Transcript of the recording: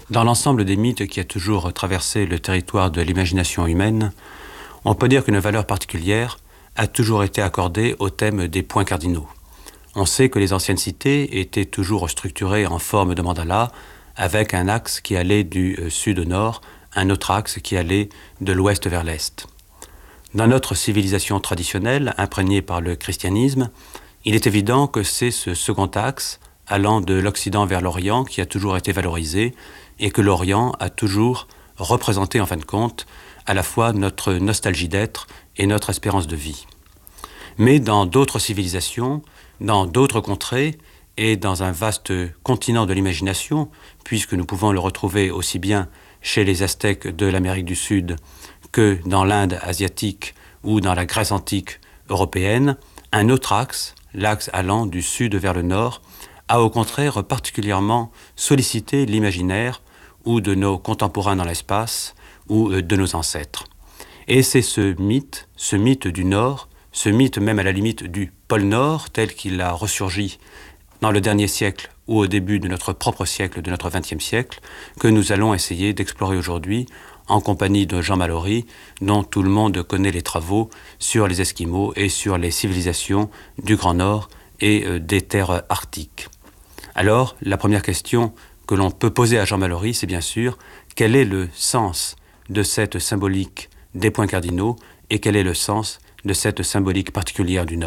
Dans l'ensemble des mythes qui a toujours traversé le territoire de l'imagination humaine, on peut dire qu'une valeur particulière a toujours été accordée au thème des points cardinaux. On sait que les anciennes cités étaient toujours structurées en forme de mandala, avec un axe qui allait du sud au nord, un autre axe qui allait de l'ouest vers l'est. Dans notre civilisation traditionnelle, imprégnée par le christianisme, il est évident que c'est ce second axe, allant de l'Occident vers l'Orient, qui a toujours été valorisé, et que l'Orient a toujours représenté, en fin de compte, à la fois notre nostalgie d'être et notre espérance de vie. Mais dans d'autres civilisations, dans d'autres contrées, et dans un vaste continent de l'imagination, puisque nous pouvons le retrouver aussi bien chez les Aztèques de l'Amérique du Sud que dans l'Inde asiatique ou dans la Grèce antique européenne, un autre axe, l'axe allant du sud vers le nord, a au contraire particulièrement sollicité l'imaginaire ou de nos contemporains dans l'espace ou de nos ancêtres. Et c'est ce mythe du Nord, ce mythe même à la limite du pôle Nord, tel qu'il a ressurgi dans le dernier siècle ou au début de notre propre siècle, de notre XXe siècle, que nous allons essayer d'explorer aujourd'hui en compagnie de Jean Mallory, dont tout le monde connaît les travaux sur les Esquimaux et sur les civilisations du Grand Nord et des terres arctiques. Alors, la première question que l'on peut poser à Jean Mallory, c'est bien sûr, quel est le sens de cette symbolique des points cardinaux et quel est le sens de cette symbolique particulière du Nord ?